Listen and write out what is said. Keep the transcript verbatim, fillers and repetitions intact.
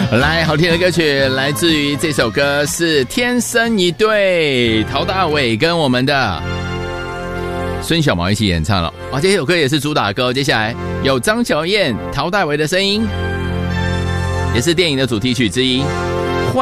来，好听的歌曲来自于这首歌是《天生一对》，陶大伟跟我们的孙小毛一起演唱了。哇，这首歌也是主打歌。接下来有张小燕、陶大伟的声音，也是电影的主题曲之一。